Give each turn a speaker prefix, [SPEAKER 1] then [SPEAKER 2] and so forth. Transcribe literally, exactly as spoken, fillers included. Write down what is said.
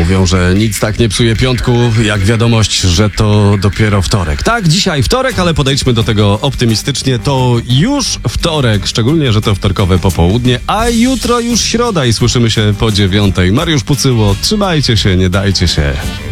[SPEAKER 1] mówią, że nic tak nie psuje piątku, jak wiadomość, że to dopiero wtorek. Tak, dzisiaj wtorek, ale podejdźmy do tego optymistycznie. To już wtorek, szczególnie, że to wtorkowe popołudnie, a jutro już środa i słyszymy się po dziewiątej. Mariusz Pucyło, trzymajcie się, nie dajcie się.